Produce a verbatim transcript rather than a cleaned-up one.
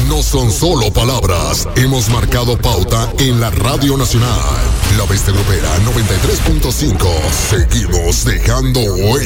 no son solo palabras. Hemos marcado pauta en la Radio Nacional. La Bestia Grupera noventa y tres punto cinco. Seguimos dejando huella.